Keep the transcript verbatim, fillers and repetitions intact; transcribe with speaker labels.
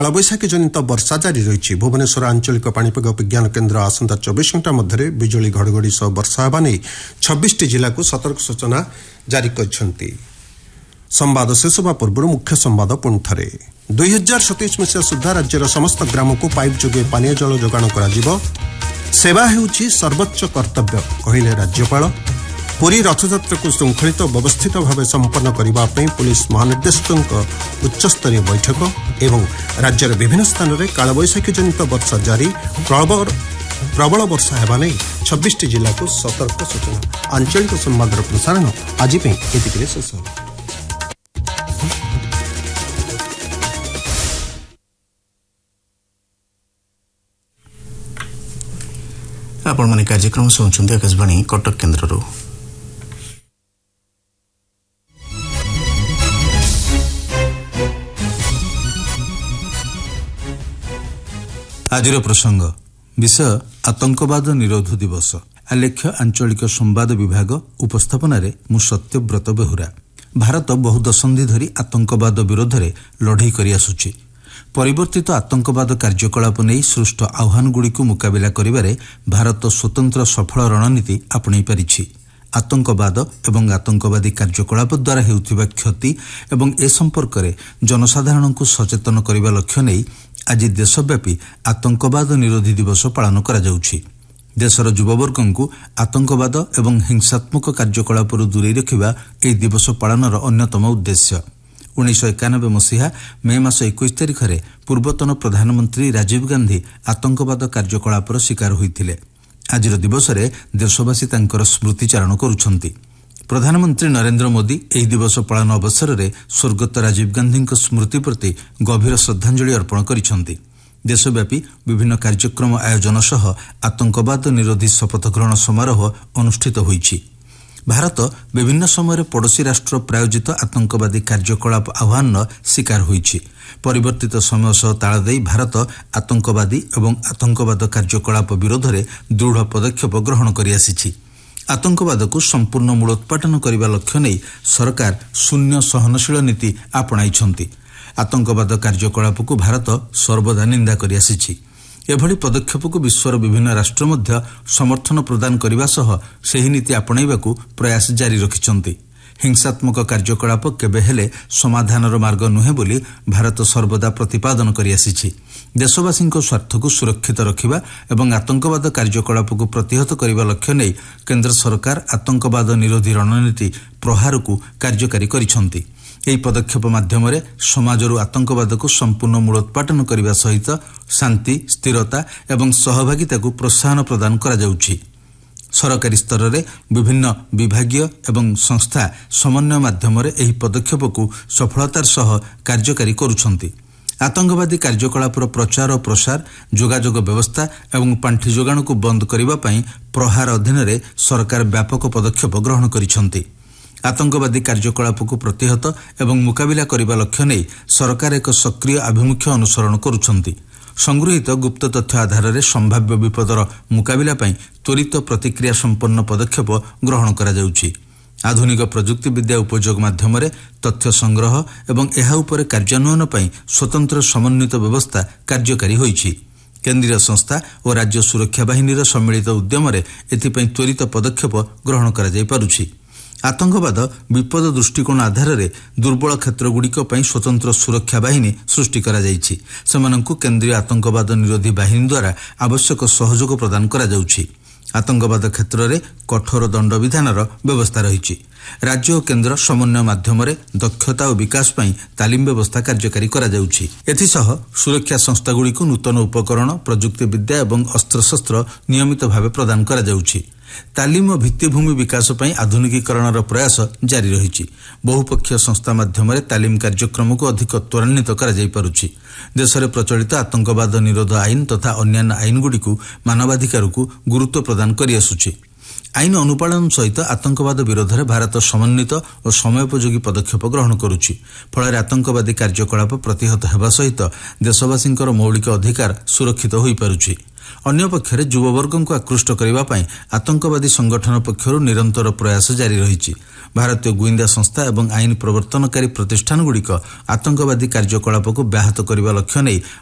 Speaker 1: कालबैशाखी जनित वर्षा जारी रही भुवनेश्वर आंचलिक पाणीपाग विज्ञान केन्द्र आसंता चौबीस घंटा मध्य बिजुली घड़घड़ी सह वर्षा होगा नहीं छब्बीस जिला को सतर्क सूचना जारी कर संवाद शेष होगा पूर्व मुख्य संवाद पुणी थे दुई हजार सतैश मसीहा सुधा राज्यर समस्त ग्राम को पाइप जोगे पानीय जल जोगाण कर सेवा हेउछि सर्वोच्च कर्तव्य कहले राज्यपाल पुरी रथयात्रा को श्रृंखलित व्यवस्थित भाव संपन्न करने पुलिस महानिर्देशक उच्चस्तरीय बैठक एवं राज्यर विभिन्न स्थान में कालबैशाखी जनित वर्षा जारी प्रबल प्रबल वर्षा होगा नहीं छब्बीस जिला को सतर्क सूचना आंचलिक संवाद प्रसारण आज शेष हो।
Speaker 2: आपण माने कार्यक्रम सुनुछन्ते आकाशवाणी कटक केन्द्रରୁ आजिर प्रसंग विषय आतंकवाद निरोध दिवस आलेख्य आंचलिक संवाद विभाग उपस्थापन मु सत्यव्रत बेहुरा। भारत बहु दशंधि धरी आतंकवाद विरोध में लड़ई करि आसुछि। परिवर्तित आतंकवाद कार्यकलाप नहीं सृष्ट आह्वानगुड़िक मुकाबिला करिबारे भारत स्वतंत्र सफल रणनीति आपणै पारिछि। आतंकवाद एवं आतंकवादी कार्यकलाप द्वारा हेउथिबा क्षति एवं ए संपर्क में जनसाधारण को सचेतन करने लक्ष्य नहीं आज देशव्यापी आतंकवाद निरोधी दिवस पालन करा जाउछि। देशर युववर्ग को आतंकवाद एवं हिंसात्मक कार्यकलाप दूरे रखिबा ए दिवस पालनर अन्यतम उद्देश्य। उन्नीस एकानबे मसीहा मे मास इक्कीस तारिख में पूर्वतन प्रधानमंत्री राजीव गांधी आतंकवाद कार्यकलापर शिकार होइथिले। आजिर दिवस में देशवासी तांकर स्मृतिचारण करुछंती। प्रधानमंत्री नरेंद्र मोदी एही दिवस पालन अवसर में स्वर्गत राजीव गांधी स्मृति प्रति गभीर श्रद्धांजलि अर्पण करिछंती। देशव्यापी विभिन्न कार्यक्रम आयोजन सह आतंकवाद निरोधी शपथ ग्रहण समारोह अनुष्ठित होइछि। भारत विभिन्न समय पड़ोशी राष्ट्र प्रायोजित आतंकवादी कार्यकलाप आह्वान शिकार होइछि। परिवर्तित समय सह ताल देई भारत आतंकवादी एवं आतंकवाद कार्यकलाप विरोध में दृढ़ पदक्षेप ग्रहण करि आसिछि। आतंकवाद को संपूर्ण मूलोत्पाटन करने लक्ष्य नहीं सरकार शून्य सहनशील नीति आपणाइछंती। आतंकवाद कार्यकलाप को भारत सर्वदा निंदा करि आसिछि। एभली पदक्षेप को विश्वर विभिन्न राष्ट्र मध्य समर्थन प्रदान करने सह सही नीति आपणाइबाकू प्रयास जारी रखिछंती। हिंसात्मक कार्यकलाप केबे हेले समाधानर मार्ग नुहे बोली भारत सर्वदा प्रतिपादन करि आसिछि। देशवासी स्वार्थ को सुरक्षित रखिबा एवं आतंकवाद कार्यकलाप को प्रतिहत करने लक्ष्य नहीं केंद्र सरकार आतंकवाद निरोधी रणनीति प्रहार को कार्यकारी करिछंती। एही पदक्षेप माध्यम समाजरू आतंकवाद को संपूर्ण मूलोत्पाटन करने सहित शांति स्थिरता एवं सहभागिता को प्रोत्साहन प्रदान करा जाउछि। सरकारी स्तर में विभिन्न विभागीय एवं संस्था समन्वय माध्यम एही पदक्षेप को सफलतार सह कार्यकारी करुछंती। आतंकवादी कार्यकलापर प्रचार और प्रसार जोगाजोग व्यवस्था एवं पांठि जोगाण को बंद करने पाई प्रहार अधीन में सरकार व्यापक पदक्षेप ग्रहण करिछंती। आतंकवादी कार्यकलाप को प्रतिहत एवं मुकाबिला करने लक्ष्य नहीं सरकार एक सक्रिय आभिमुख्य अनुसरण करुछंती। संगृहीत गुप्त तथ्य आधार में संभाव्य विपदर मुकाबिला पाई त्वरित प्रतिक्रिया संपन्न पदक्षेप ग्रहण करा जाउछि। आधुनिक प्रजुक्ति विद्या उपयोग माध्यम तथ्य संग्रह एवं एहा उपरे कार्यान्वयन पाई स्वतंत्र समन्वित व्यवस्था कार्यकारी होइछि। केंद्रीय संस्था और राज्य सुरक्षा बाहिनीर सम्मिलित उद्यम एथिपाई त्वरित पदक्षेप ग्रहण करा जाय पारुछि। आतंकवाद विपद दृष्टिकोण आधार में दुर्बल क्षेत्रगुड़िक स्वतंत्र सुरक्षा बाहिनी सृष्टि करा जाइछि। सेमानंकु केंद्रीय आतंकवाद निरोधी बाहिनी द्वारा आवश्यक सहयोग प्रदान करा जाउछि। आतंकवाद क्षेत्र में कठोर दंड विधानर व्यवस्था रही। राज्य और केंद्र समन्वय माध्यम दक्षता और विकास पाई तालीम व्यवस्था कार्यकारी करा जाउछि। एथिसह सुरक्षा संस्थागुड़िक नूतन उपकरण प्रजुक्ति विद्या एवं अस्त्रशस्त्र नियमित भाव प्रदान करा जाउछि। तालीम और भित्तिभूमि विकास पाई आधुनिकीकरणर प्रयास जारी रही। बहुपक्षीय संस्था माध्यम तालीम कार्यक्रम को अधिक त्वरान्वित करा जाय पारुछि। देश में प्रचलित आतंकवाद निरोध आईन तथा अन्य आईनगुड़िक मानवाधिकार को गुरुत्व प्रदान करि आसुछि। आईन अनुपालन सहित आतंकवाद विरोध में भारत समन्वित और समयोपयोगी पदक्षेप ग्रहण करुछि। फल आतंकवादी कार्यकलाप प्रतिहत हेबा सहित देशवासी मौलिक अधिकार सुरक्षित होई पारुछि। ଅନ୍ୟପକ୍ଷରେ ଯୁବବର୍ଗଙ୍କୁ ଆକୃଷ୍ଟ କରିବା ପାଇଁ ଆତଙ୍କବାଦୀ ସଂଗଠନ ପକ୍ଷରୁ ନିରନ୍ତର ପ୍ରୟାସ ଜାରି ରହିଛି। ଭାରତୀୟ ଗୁଇନ୍ଦା ସଂସ୍ଥା ଏବଂ ଆଇନ ପ୍ରବର୍ତ୍ତନକାରୀ ପ୍ରତିଷ୍ଠାନଗୁଡ଼ିକ ଆତଙ୍କବାଦୀ କାର୍ଯ୍ୟକଳାପକୁ ବ୍ୟାହତ କରିବା ଲକ୍ଷ୍ୟ ନେଇ